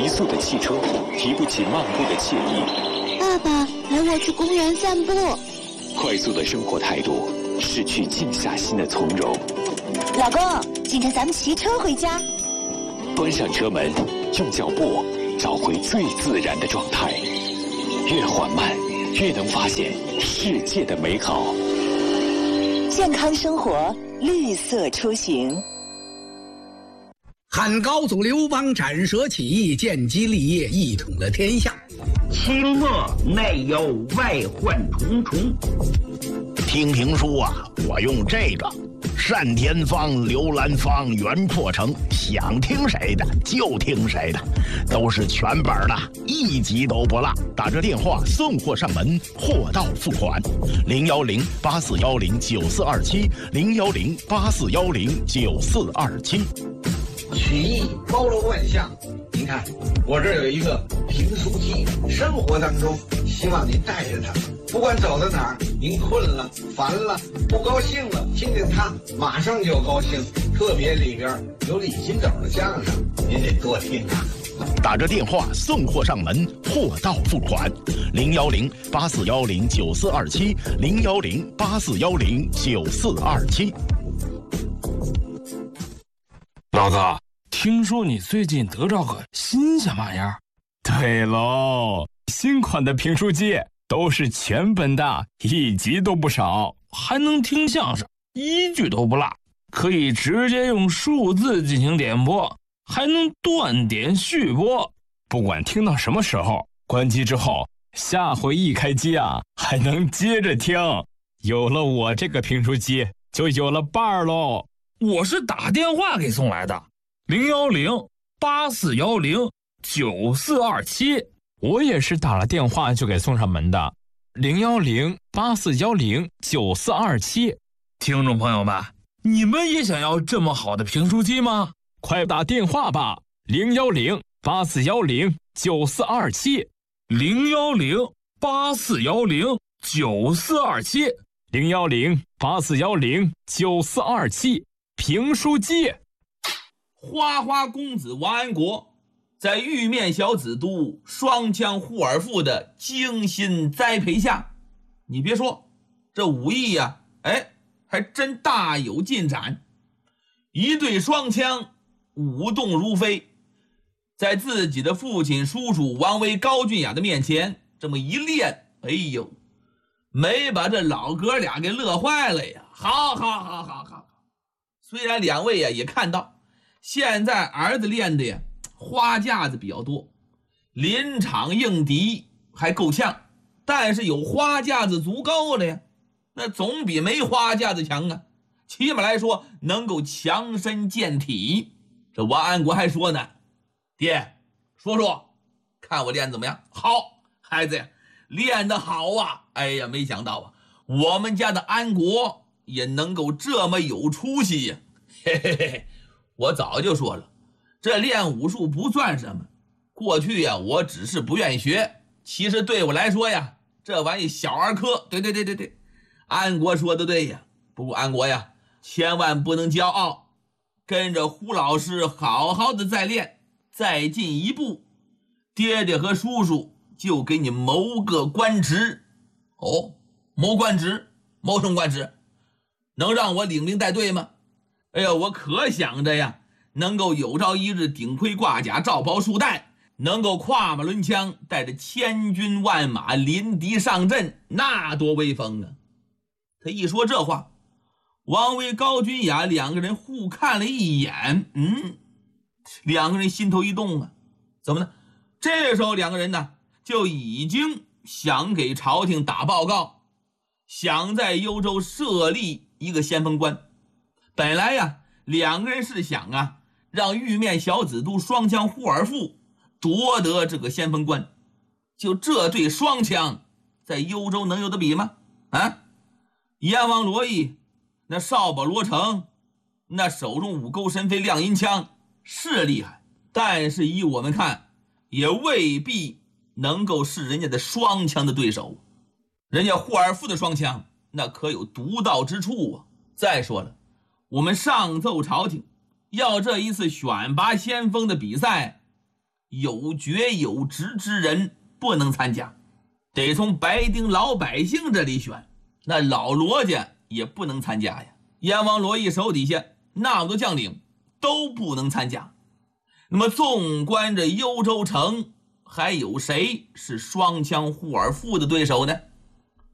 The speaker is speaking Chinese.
急速的汽车，提不起漫步的惬意。 爸爸，陪我去公园散步。 快速的生活态度，失去静下心的从容。 老公，今天咱们骑车回家。 关上车门，用脚步找回最自然的状态。越缓慢，越能发现世界的美好。 健康生活，绿色出行。 汉高祖刘邦斩蛇起义，建基立业，一统了天下。 清末内忧外患重重。 听评书啊，我用这个单田芳、刘兰芳、袁阔成，想听谁的就听谁的，都是全本的，一集都不落。打这电话送货上门，货到付款。010-8410-9427，010-8410-9427。 曲艺包罗万象，您看我这儿有一个评书机，生活当中希望您带着它，不管走到哪儿，您困了、烦了、不高兴了，听听它马上就高兴。特别里边有李金斗的相声，您得多听啊。 打着电话送货上门，货到付款。010-8410-9427，010-8410-9427。 老子听说你最近得着个新鲜玩意儿。 对喽，新款的评书机都是全本的，一集都不少， 还能听相声，一句都不落，可以直接用数字进行点播，还能断点续播。 不管听到什么时候，关机之后，下回一开机啊，还能接着听。有了我这个评书机，就有了伴儿喽。 我是打电话给送来的，010-8410-9427。 我也是打了电话就给送上门的，010-8410-9427。 听众朋友们，你们也想要这么好的评书机吗？ 快打电话吧，010-8410-9427。 010-8410-9427。 010-8410-9427。评书机。 花花公子王安国在玉面小紫都双枪护耳妇的精心栽培下，你别说，这武艺呀，还真大有进展。一对双枪舞动如飞，在自己的父亲叔叔王维高俊雅的面前这么一练，哎呦，没把这老哥俩给乐坏了呀！好。虽然两位呀也看到现在儿子练的呀花架子比较多，临场应敌还够呛，但是有花架子足够了呀，那总比没花架子强啊，起码来说能够强身健体。这王安国还说呢，爹说说看我练怎么样？好，孩子呀练得好啊！哎呀，没想到啊我们家的安国也能够这么有出息呀！嘿嘿嘿，我早就说了，这练武术不算什么，过去呀我只是不愿意学，其实对我来说呀这玩意小儿科。对，安国说的对呀，不过安国呀千万不能骄傲，跟着胡老师好好的再练，再进一步，爹爹和叔叔就给你谋个官职。哦，谋官职？谋什么官职？能让我领兵带队吗？哎呀，我可想着呀，能够有朝一日顶盔挂甲，罩袍束带，能够跨马抡枪，带着千军万马临敌上阵，那多威风啊！他一说这话，王维高君雅两个人互看了一眼，两个人心头一动啊，怎么呢？这时候两个人呢就已经想给朝廷打报告，想在幽州设立一个先锋官。本来呀两个人是想啊让玉面小紫都双枪护耳妇夺得这个先锋官，就这对双枪在幽州能有得比吗？阎王罗毅那少保罗成那手中五钩神飞亮银枪是厉害，但是以我们看也未必能够是人家的双枪的对手，人家护耳妇的双枪那可有独到之处啊。再说了，我们上奏朝廷要这一次选拔先锋的比赛有爵有职之人不能参加，得从白丁老百姓这里选。那老罗家也不能参加呀，阎王罗一手底下那么多将领都不能参加。那么纵观这幽州城，还有谁是双枪护耳妇的对手呢？